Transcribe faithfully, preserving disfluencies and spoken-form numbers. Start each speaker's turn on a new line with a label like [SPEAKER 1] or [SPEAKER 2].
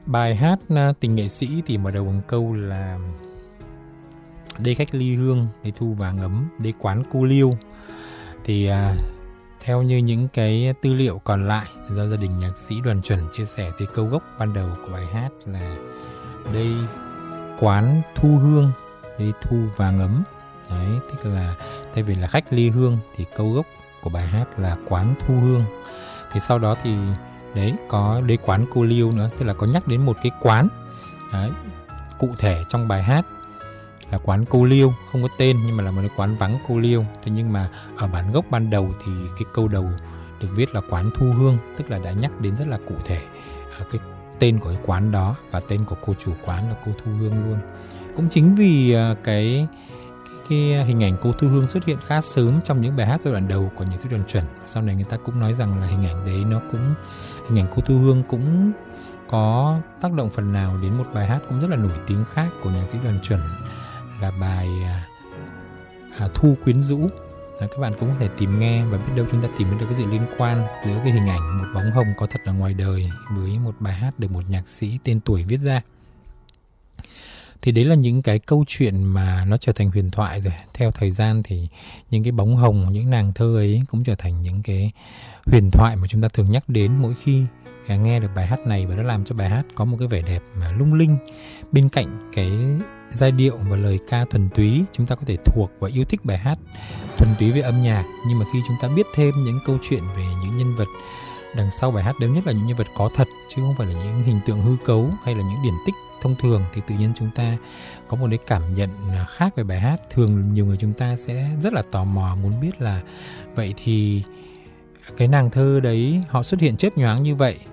[SPEAKER 1] Bài hát à, Tình nghệ sĩ thì mở đầu bằng câu là: đây khách ly hương, đây thu vàng ấm, đây quán cô liêu. Thì à, theo như những cái tư liệu còn lại do gia đình nhạc sĩ Đoàn Chuẩn chia sẻ, thì câu gốc ban đầu của bài hát là đây quán thu hương, đây thu vàng ấm. Đấy, tức là thay vì là khách ly hương thì câu gốc của bài hát là quán thu hương. Thì sau đó thì đấy có đây quán cô liêu nữa, tức là có nhắc đến một cái quán đấy, cụ thể trong bài hát là quán cô liêu, không có tên nhưng mà là một cái quán vắng cô liêu. Thế nhưng mà ở bản gốc ban đầu thì cái câu đầu được viết là quán thu hương, tức là đã nhắc đến rất là cụ thể cái tên của cái quán đó và tên của cô chủ quán là cô Thu Hương luôn. Cũng chính vì cái cái hình ảnh cô Thu Hương xuất hiện khá sớm trong những bài hát giai đoạn đầu của nhạc sĩ Đoàn Chuẩn. Sau này người ta cũng nói rằng là hình ảnh đấy nó cũng hình ảnh cô Thu Hương cũng có tác động phần nào đến một bài hát cũng rất là nổi tiếng khác của nhạc sĩ Đoàn Chuẩn, là bài à, Thu Quyến Rũ. Đó, các bạn cũng có thể tìm nghe và biết đâu chúng ta tìm được cái gì liên quan giữa cái hình ảnh một bóng hồng có thật ở ngoài đời với một bài hát được một nhạc sĩ tên tuổi viết ra. Thì đấy là những cái câu chuyện mà nó trở thành huyền thoại rồi. Theo thời gian thì những cái bóng hồng, những nàng thơ ấy cũng trở thành những cái huyền thoại mà chúng ta thường nhắc đến mỗi khi nghe được bài hát này, và nó làm cho bài hát có một cái vẻ đẹp mà lung linh. Bên cạnh cái giai điệu và lời ca thuần túy, chúng ta có thể thuộc và yêu thích bài hát thuần túy về âm nhạc, nhưng mà khi chúng ta biết thêm những câu chuyện về những nhân vật đằng sau bài hát, đơn nhất là những nhân vật có thật chứ không phải là những hình tượng hư cấu hay là những điển tích thông thường, thì tự nhiên chúng ta có một cái cảm nhận khác về bài hát. Thường nhiều người chúng ta sẽ rất là tò mò muốn biết là vậy thì cái nàng thơ đấy họ xuất hiện chớp nhoáng như vậy